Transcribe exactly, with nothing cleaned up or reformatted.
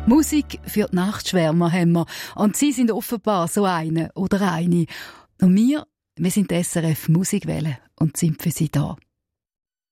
Musik für die Nachtschwärmer haben wir. Und Sie sind offenbar so eine oder eine. Und wir, wir sind die S R F Musikwelle und sind für Sie da.